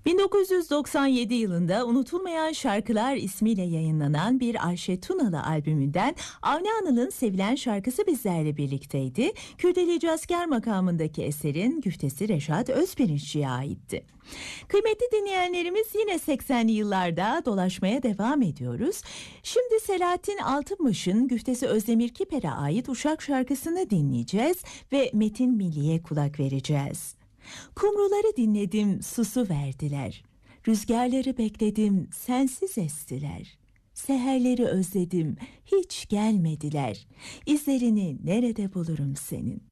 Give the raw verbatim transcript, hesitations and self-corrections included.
bin dokuz yüz doksan yedi yılında Unutulmayan Şarkılar ismiyle yayınlanan bir Ayşe Tunalı albümünden Avni Anıl'ın sevilen şarkısı bizlerle birlikteydi. Kürdeleci Asker makamındaki eserin güftesi Reşat Özpirinççi'ye aitti. Kıymetli dinleyenlerimiz, yine seksenli yıllarda dolaşmaya devam ediyoruz. Şimdi Selahattin Altınbaş'ın güftesi Özdemir Kiper'e ait Uşak şarkısını dinleyeceğiz ve Metin Milli'ye kulak vereceğiz. Kumruları dinledim, susu verdiler. Rüzgarları bekledim, sensiz estiler. Seherleri özledim, hiç gelmediler. İzlerini nerede bulurum senin?